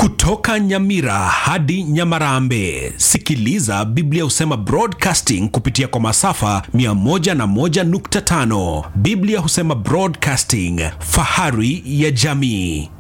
Kutoka Nyamira hadi Nyamarambe, sikiliza Biblia Husema Broadcasting kupitia kwa masafa 101.5. Biblia Husema Broadcasting, fahari ya jamii.